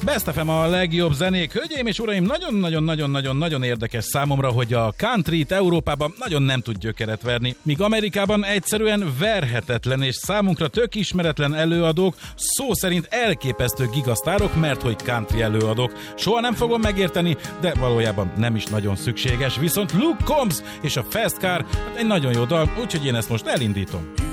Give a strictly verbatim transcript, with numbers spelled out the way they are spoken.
Best ef em a legjobb zenék. Hölgyeim és uraim, nagyon-nagyon-nagyon-nagyon-nagyon érdekes számomra, hogy a country-t Európában nagyon nem tud gyökeret verni, míg Amerikában egyszerűen verhetetlen és számunkra tök ismeretlen előadók szó szerint elképesztő gigasztárok, mert hogy country előadók. Soha nem fogom megérteni, de valójában nem is nagyon szükséges. Viszont Luke Combs és a Fast Car, hát egy nagyon jó dal, úgyhogy én ezt most elindítom.